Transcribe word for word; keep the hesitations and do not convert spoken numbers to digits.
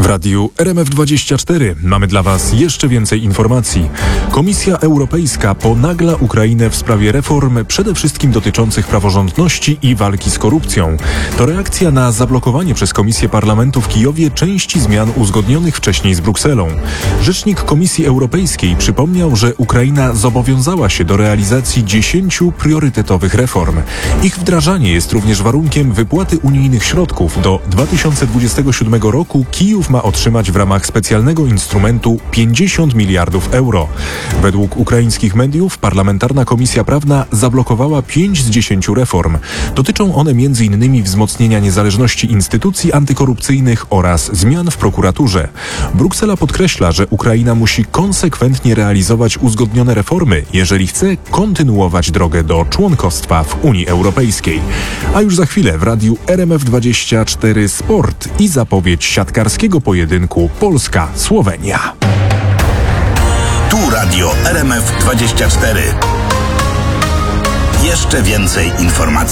radiu R M F dwadzieścia cztery mamy dla Was jeszcze więcej informacji. Komisja Europejska ponagla Ukrainę w sprawie reform, przede wszystkim dotyczących praworządności i walki z korupcją. To reakcja na zablokowanie przez Komisję Parlamentu w Kijowie części zmian uzgodnionych wcześniej z Brukselą. Rzecznik Komisji Europejskiej przypomniał, że Ukraina zobowiązała się do realizacji dziesięciu priorytetowych reform. Ich wdrażanie jest również warunkiem wypłaty unijnych środków. Do dwa tysiące dwudziestego siódmego roku Kijów ma otrzymać w ramach specjalnego instrumentu pięćdziesiąt miliardów euro. Według ukraińskich mediów parlamentarna Komisja Prawna zablokowała pięć z dziesięciu reform. Dotyczą one między innymi wzmocnienia niezależności instytucji antykorupcyjnych oraz zmian w prokuraturze. Bruksela podkreśla, że Ukraina musi konsekwentnie realizować uzgodnione reformy, jeżeli chce kontynuować drogę do członkostwa w Unii Europejskiej. A już za chwilę w radiu R M F dwadzieścia cztery Sport i zapowiedź siatkarskiego pojedynku Polska-Słowenia. Tu radio R M F dwadzieścia cztery. Jeszcze więcej informacji.